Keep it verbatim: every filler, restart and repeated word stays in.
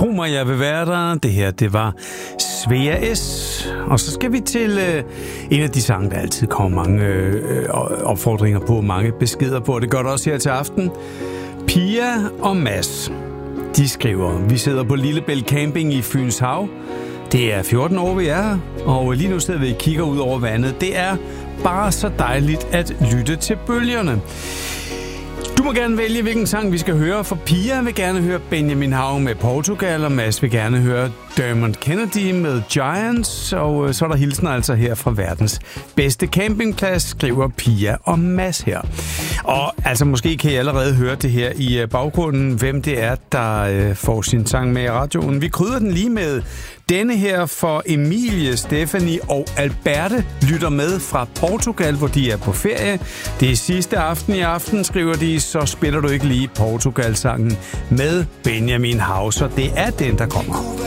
Tro mig, jeg vil være der. Det her, det var Svea S. Og så skal vi til øh, en af de sange, der altid kommer mange øh, opfordringer på, mange beskeder på. Det gør det også her til aften. Pia og Mads, de skriver: vi sidder på Lillebælt Camping i Fyns Hav. Det er fjorten år, vi er her, og lige nu sidder vi og kigger ud over vandet. Det er bare så dejligt at lytte til bølgerne. Du må gerne vælge, hvilken sang vi skal høre, for Pia vil gerne høre Benjamin Hav med Portugal, og Mads vil gerne høre Dermot Kennedy med Giants, og så er der hilsen altså her fra verdens bedste campingplads, skriver Pia og Mads her. Og altså, måske kan I allerede høre det her i baggrunden, hvem det er, der får sin sang med i radioen. Vi krydder den lige med denne her, for Emilie, Stephanie og Alberte lytter med fra Portugal, hvor de er på ferie. Det er sidste aften i aften, skriver de, så spiller du ikke lige Portugal-sangen med Benjamin Hav, så det er den, der kommer.